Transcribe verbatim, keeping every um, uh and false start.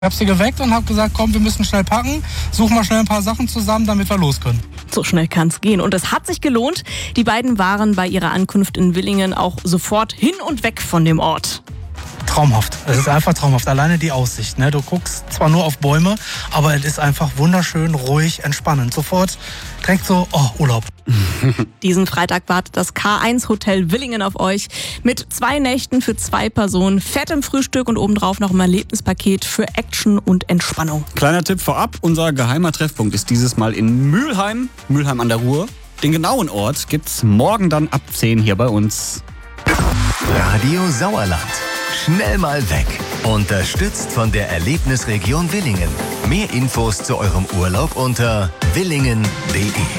Ich habe sie geweckt und habe gesagt, komm, wir müssen schnell packen, suchen mal schnell ein paar Sachen zusammen, damit wir los können. So schnell kann's gehen. Und es hat sich gelohnt. Die beiden waren bei ihrer Ankunft in Villingen auch sofort hin und weg von dem Ort. Traumhaft. Es ist einfach traumhaft. Alleine die Aussicht. Ne? Du guckst zwar nur auf Bäume, aber es ist einfach wunderschön, ruhig, entspannend. Sofort direkt so, oh, Urlaub. Diesen Freitag wartet das K eins Hotel Villingen auf euch mit zwei Nächten für zwei Personen, fettem Frühstück und obendrauf noch ein Erlebnispaket für Action und Entspannung. Kleiner Tipp vorab, unser geheimer Treffpunkt ist dieses Mal in Mülheim, Mülheim an der Ruhr. Den genauen Ort gibt's morgen dann ab zehn hier bei uns. Radio Sauerland. Schnell mal weg. Unterstützt von der Erlebnisregion Villingen. Mehr Infos zu eurem Urlaub unter villingen punkt de.